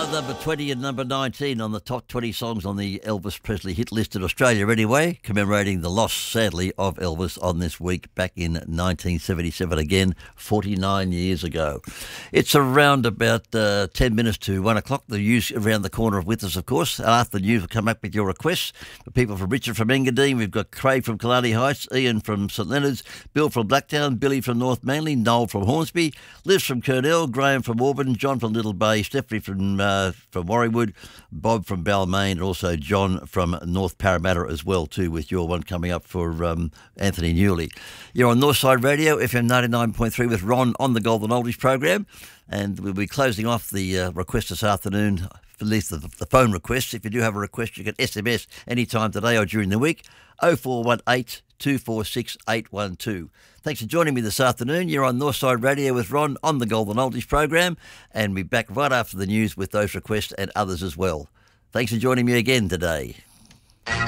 number 20 and number 19 on the top 20 songs on the Elvis Presley hit list in Australia anyway, commemorating the loss, sadly, of Elvis on this week back in 1977, again, 49 years ago. It's around about 10 minutes to 1 o'clock. The news around the corner with us, of course. And after the news, we'll come up with your requests. For people from Richard from Engadine, we've got Craig from Killarney Heights, Ian from St Leonard's, Bill from Blacktown, Billy from North Manly, Noel from Hornsby, Liz from Kurnell, Graham from Auburn, John from Little Bay, Stephanie from Warriewood, Bob from Balmain, and also John from North Parramatta as well too, with your one coming up for Anthony Newley. You're on Northside Radio, FM 99.3 with Ron on the Golden Oldies program, and we'll be closing off the request this afternoon, at least the phone requests. If you do have a request, you can SMS anytime today or during the week, 0418 246 812. Thanks for joining me this afternoon. You're on Northside Radio with Ron on the Golden Oldies program, and we'll be back right after the news with those requests and others as well. Thanks for joining me again today.